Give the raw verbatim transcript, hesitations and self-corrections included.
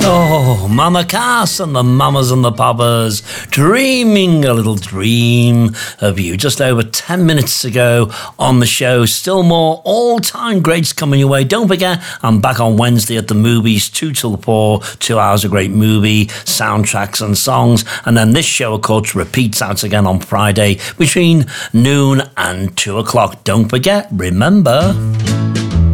Oh, Mama Cass and the mamas and the papas, dreaming a little dream of you. Just over ten minutes ago on the show. Still more all-time greats coming your way. Don't forget, I'm back on Wednesday at the movies, two till four, two hours of great movie, soundtracks and songs. And then this show, of course, repeats out again on Friday between noon and two o'clock. Don't forget, remember...